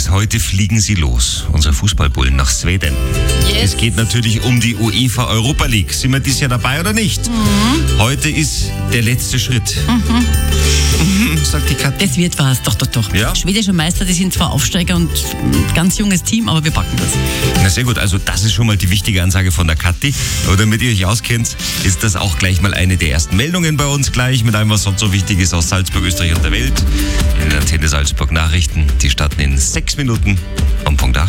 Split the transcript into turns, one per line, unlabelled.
Jungs, heute fliegen sie los. Unsere Fußballbullen nach Schweden.
Yes.
Es geht natürlich um die UEFA Europa League. Sind wir dieses Jahr dabei oder nicht? Heute ist der letzte Schritt. Sagt die Katja.
Das wird was, doch.
Ja?
Schwedische Meister, die sind zwar Aufsteiger und ein ganz junges Team, aber wir packen das.
Na sehr gut, also das ist schon mal die wichtige Ansage von der Kathi. Aber damit ihr euch auskennt, ist das auch gleich mal eine der ersten Meldungen bei uns gleich mit allem, was sonst so wichtig ist aus Salzburg, Österreich und der Welt. In den Antenne Salzburg Nachrichten, die starten in 6 Minuten um Punkt 8.